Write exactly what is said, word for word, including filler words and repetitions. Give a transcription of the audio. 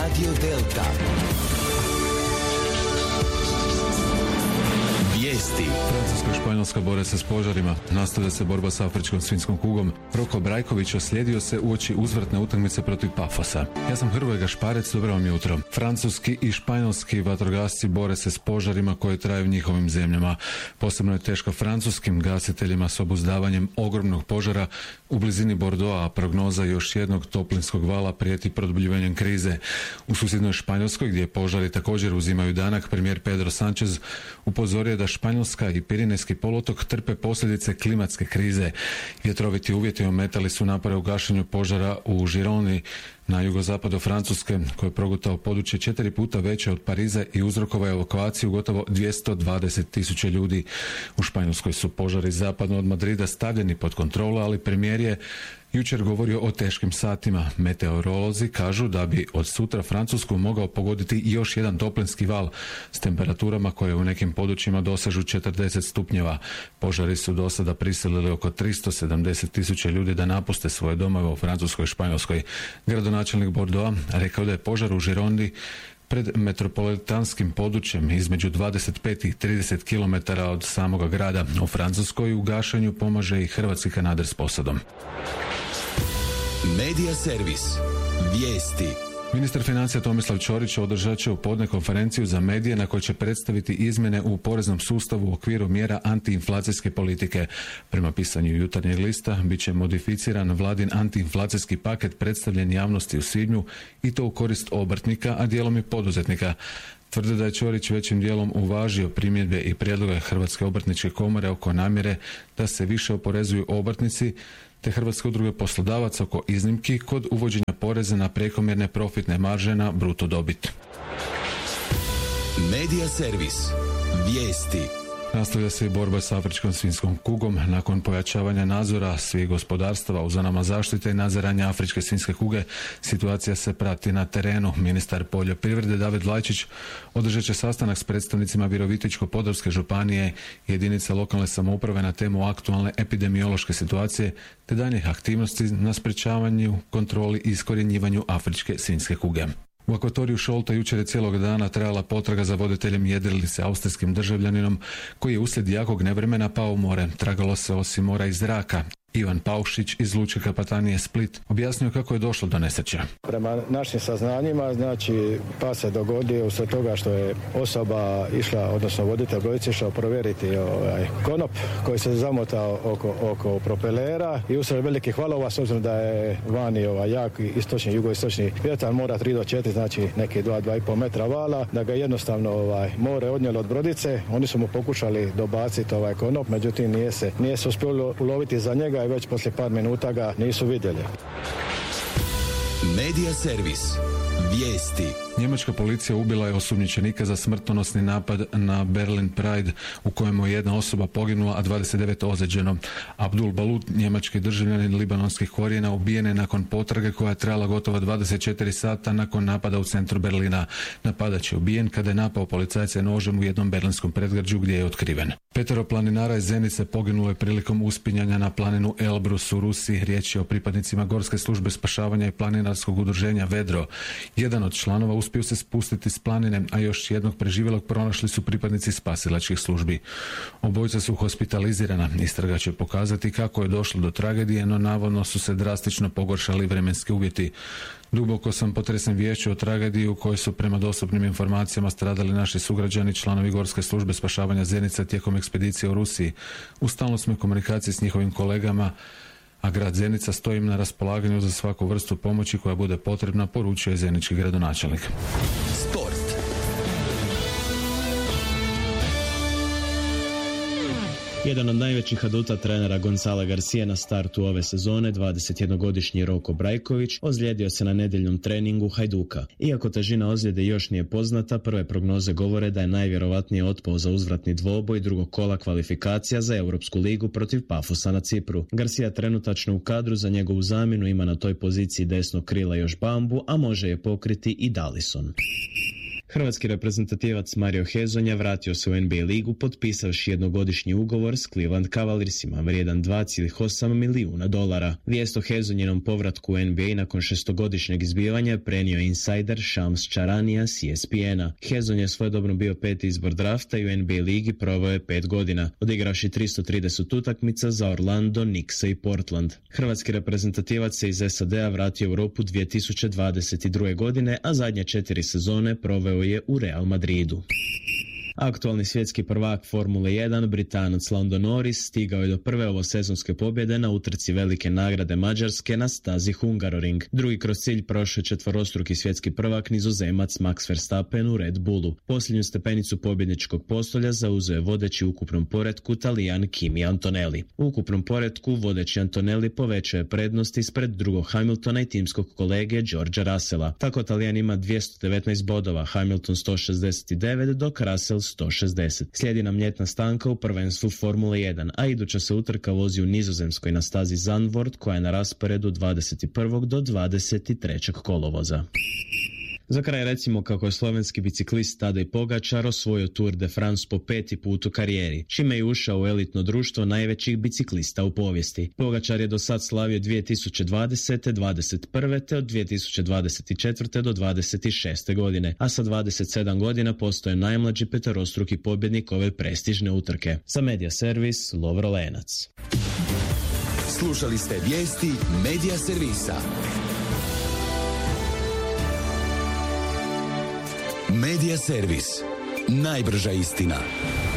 Radio Delta. Vijesti. Francuska i Španjolska bore se s požarima. Nastavlja se borba s afričkom svinjskom kugom. Roko Brajković oslijedio se uoči uzvratne utakmice protiv Pafosa. Ja sam Hrvoje Gašparec, dobro vam jutro. Francuski i španjolski vatrogasci bore se s požarima koje traju u njihovim zemljama. Posebno je teško francuskim gasiteljima s obuzdavanjem ogromnog požara u blizini Bordeauxa, a prognoza još jednog toplinskog vala prijeti produbljivanjem krize. U susjednoj Španjolskoj, gdje požari također uzimaju danak, premijer Pedro Sánchez upozorio da Španjolska i Pirinejski poluotok trpe posljedice klimatske krize. Vjetroviti uvjeti ometali su napore u gašenju požara u Gironi na jugozapadu Francuske, koje je progutao područje četiri puta veće od Pariza i uzrokovao evakuaciju gotovo dvjesto dvadeset tisuća ljudi. U Španjolskoj su požari zapadno od Madrida stavljeni pod kontrolu, ali premijer je jučer govorio o teškim satima. Meteorolozi kažu da bi od sutra Francusku mogao pogoditi još jedan toplinski val s temperaturama koje u nekim područjima dosežu četrdeset stupnjeva. Požari su do sada prisilili oko tristo sedamdeset tisuća ljudi da napuste svoje domove u Francuskoj i Španjolskoj. Gradonačelnik Bordeauxa rekao da je požar u Girondi pred metropolitanskim područjem između dvadeset pet i trideset kilometara od samoga grada. U Francuskoj u gašenju pomaže i hrvatski kanader s posadom. Medija servis. Vijesti. Ministar financija Tomislav Ćorić održat će u podne konferenciju za medije na kojoj će predstaviti izmjene u poreznom sustavu u okviru mjera antiinflacijske politike. Prema pisanju Jutarnjeg lista bit će modificiran vladin antiinflacijski paket predstavljen javnosti u svibnju i to u korist obrtnika, a dijelom i poduzetnika. Tvrde da je Ćorić većim dijelom uvažio primjedbe i prijedloge Hrvatske obrtničke komore oko namjere da se više oporezuju obrtnici, te Hrvatske udruge poslodavaca oko iznimki kod uvođenja poreza na prekomjerne profitne marže na bruto dobit. Medija servis. Vijesti. Nastavlja se i borba s afričkom svinjskom kugom. Nakon pojačavanja nadzora svih gospodarstava u zonama zaštite i nadziranja afričke svinjske kuge, situacija se prati na terenu. Ministar poljoprivrede David Lajčić održat će sastanak s predstavnicima Virovitičko-podravske županije i jedinice lokalne samouprave na temu aktualne epidemiološke situacije te daljnjih aktivnosti na sprečavanju, kontroli i iskorjenjivanju afričke svinjske kuge. U akvatoriju Šolta jučer je cijelog dana trajala potraga za voditeljem jedrilice, austrijskim državljaninom koji je uslijed jakog nevremena pao u more. Tragalo se osim mora i zraka. Ivan Paušić iz Lučke kapetanije Split objasnio kako je došlo do nesreće. Prema našim saznanjima, znači pas se dogodio uslijed toga što je osoba išla, odnosno voditelj brodice išao provjeriti ovaj konop koji se zamotao oko, oko propelera i usred velikih valova, s obzirom da je vani ovaj jak istočni, jugoistočni vjetar, mora tri do četiri, znači neki dva do dva i pol metra vala, da ga jednostavno ovaj more odnijelo od brodice. Oni su mu pokušali dobaciti ovaj konop, međutim nije se, nije se uspjelo uloviti za njega i već poslije par minuta ga nisu vidjeli. Medija servis. Vijesti. Njemačka policija ubila je osumnjičenika za smrtonosni napad na Berlin Pride u kojemu je jedna osoba poginula, a dvadeset devet ozlijeđeno. Abdul Balut, njemački državljanin libanonskih korijena, ubijen je nakon potrage koja je trajala gotovo dvadeset četiri sata nakon napada u centru Berlina. Napadač je ubijen kada je napao policajce nožem u jednom berlinskom predgrađu gdje je otkriven. Petero planinara iz Zenice poginulo je prilikom uspinjanja na planinu Elbrus u Rusiji. Riječ je o pripadnicima Gorske službe spašavanja i planinarskog udruženja Vedro. Jedan od članova uspio se spustiti s planine, a još jednog preživjelog pronašli su pripadnici spasilačkih službi. Obojica su hospitalizirana. Istraga će pokazati kako je došlo do tragedije, no navodno su se drastično pogoršali vremenski uvjeti. Duboko sam potresen viješću o tragediji u kojoj su prema dostupnim informacijama stradali naši sugrađani, članovi Gorske službe spašavanja Zenica tijekom ekspedicije u Rusiji. U stalnoj smo komunikaciji s njihovim kolegama, a grad Zenica stoji im na raspolaganju za svaku vrstu pomoći koja bude potrebna, poručio je zenički gradonačelnik. Sport. Jedan od najvećih aduta trenera Gonzala Garcia na startu ove sezone, dvadesetjednogodišnji Roko Brajković, ozlijedio se na nedjeljnom treningu Hajduka. Iako težina ozljede još nije poznata, prve prognoze govore da je najvjerovatnije otpao za uzvratni dvoboj drugog kola kvalifikacija za Europsku ligu protiv Pafosa na Cipru. Garcia trenutačno u kadru za njegovu zamjenu ima na toj poziciji desnog krila još Bambu, a može je pokriti i Dallison. Hrvatski reprezentativac Mario Hezonja vratio se u N B A ligu potpisavši jednogodišnji ugovor s Cleveland Cavaliersima vrijedan dva zarez osam milijuna dolara. Vijest o Hezonjinom povratku u N B A nakon šestogodišnjeg izbivanja prenio insider Shams Charania s E S P N-a. Hezonja je svojedobno bio peti izbor drafta i u N B A ligi proveo je pet godina, odigravši tristo trideset utakmica za Orlando, Knicksa i Portland. Hrvatski reprezentativac se iz S A D-a vratio u Europu dvije tisuće dvadeset druge. godine, a zadnje četiri sezone proveo je u Real Madridu. Aktualni svjetski prvak Formule jedan, Britanac Lando Norris, stigao je do prve ovosezonske pobjede na utrci velike nagrade Mađarske na stazi Hungaroring. Drugi kroz cilj prošao je četvorostruki svjetski prvak Nizozemac Max Verstappen u Red Bullu. Posljednju stepenicu pobjedničkog postolja zauzeo je vodeći u ukupnom poretku Talijan Kimi Antonelli. U ukupnom poretku vodeći Antonelli povećao je prednost ispred drugog Hamiltona i timskog kolege Georgea Russella. Tako Talijan ima dvjesto devetnaest bodova, Hamilton sto šezdeset devet, dok Russell sto šezdeset. Slijedi nam ljetna stanka u prvenstvu Formule jedan, a iduća se utrka vozi u Nizozemskoj na stazi Zandvoort koja je na rasporedu dvadeset prvog do dvadeset trećeg kolovoza. Za kraj recimo kako je slovenski biciklist Tadej Pogačar osvojio Tour de France po peti put u karijeri, čime je ušao u elitno društvo najvećih biciklista u povijesti. Pogačar je do sad slavio dvije tisuće dvadesete, dvadeset prve te od dvije tisuće dvadeset četvrte do dvadeset šeste. godine, a sa dvadeset sedam godina postaje najmlađi peterostruki pobjednik ove prestižne utrke. Za Media Servis, Lovro Lenac. Slušali ste vijesti Media Servisa. Media Servis. Najbrža istina.